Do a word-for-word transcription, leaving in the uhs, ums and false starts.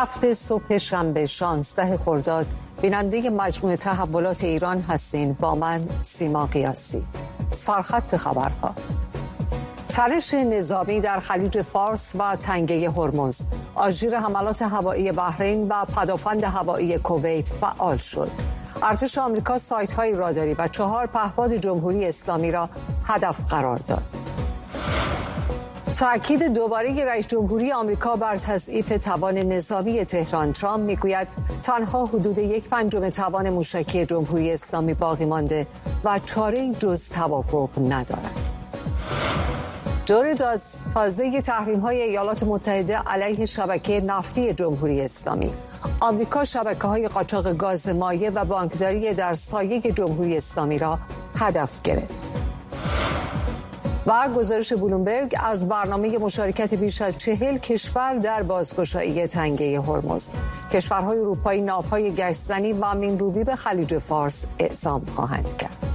هفته صبح شنبه شانزده خرداد بیننده مجموعه تحولات ایران هستین با من سیما قیاسی. سرخط خبرها: تنش نظامی در خلیج فارس و تنگه هرمز، آژیر حملات هوایی بحرین و پدافند هوایی کویت فعال شد. ارتش آمریکا سایت‌های راداری و چهار پهپاد جمهوری اسلامی را هدف قرار داد. تأکید دوباره رئیس جمهوری آمریکا بر تضعیف توان نظامی تهران. ترامپ میگوید تنها حدود یک پنجم توان موشکی جمهوری اسلامی باقی مانده و چاره‌ای جز توافق ندارد. دور تازه تحریم‌های ایالات متحده علیه شبکه نفتی جمهوری اسلامی. آمریکا شبکه‌های قاچاق گاز مایع و بانکداری در سایه جمهوری اسلامی را هدف گرفت. و گزارش بلومبرگ از برنامه مشارکت بیش از چهل کشور در بازگشایی تنگه هرمز. کشورهای اروپایی ناوهای گشتزنی و مین‌روبی به خلیج فارس اعزام خواهند کرد.